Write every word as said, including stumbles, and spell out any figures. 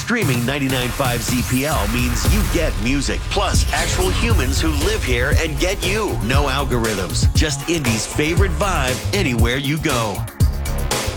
Streaming ninety-nine point five Z P L means you get music, plus actual humans who live here and get you. No algorithms, just Indy's favorite vibe anywhere you go.